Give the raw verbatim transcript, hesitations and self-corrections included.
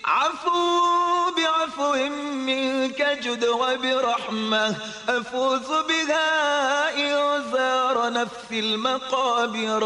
عفو بعفو منك جد وبرحمة أفوز بها إن زار نفسي المقابر